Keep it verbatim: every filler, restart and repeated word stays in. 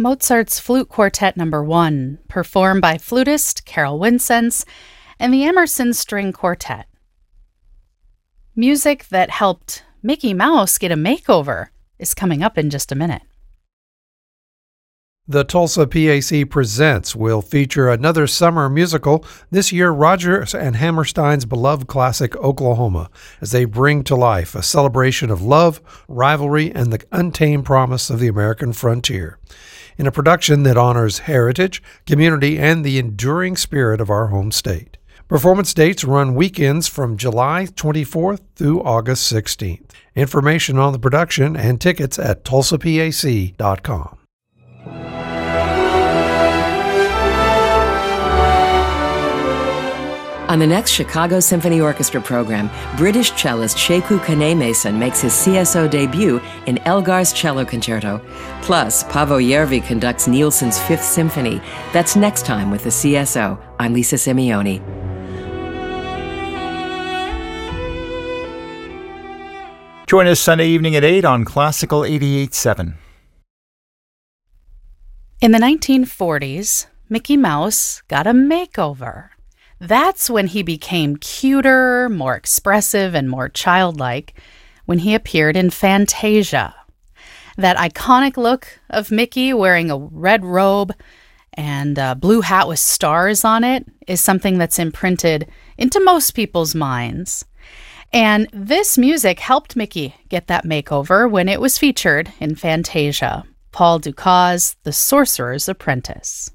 Mozart's Flute Quartet Number One, performed by flutist Carol Winsense and the Emerson String Quartet. Music that helped Mickey Mouse get a makeover is coming up in just a minute. The Tulsa P A C Presents will feature another summer musical, this year Rodgers and Hammerstein's beloved classic Oklahoma, as they bring to life a celebration of love, rivalry, and the untamed promise of the American frontier, in a production that honors heritage, community, and the enduring spirit of our home state. Performance dates run weekends from July twenty-fourth through August sixteenth. Information on the production and tickets at tulsa p a c dot com. On the next Chicago Symphony Orchestra program, British cellist Sheku Kane-Mason makes his C S O debut in Elgar's Cello Concerto. Plus, Paavo Järvi conducts Nielsen's Fifth Symphony. That's next time with the C S O. I'm Lisa Simeoni. Join us Sunday evening at eight on Classical eighty-eight point seven. In the nineteen forties, Mickey Mouse got a makeover. That's when he became cuter, more expressive, and more childlike, when he appeared in Fantasia. That iconic look of Mickey wearing a red robe and a blue hat with stars on it is something that's imprinted into most people's minds. And this music helped Mickey get that makeover when it was featured in Fantasia, Paul Dukas' The Sorcerer's Apprentice.